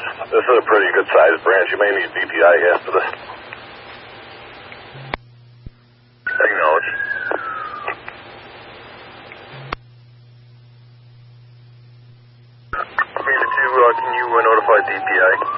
This is a pretty good sized branch. You may need DPI after this. Acknowledge. Can you notify DPI?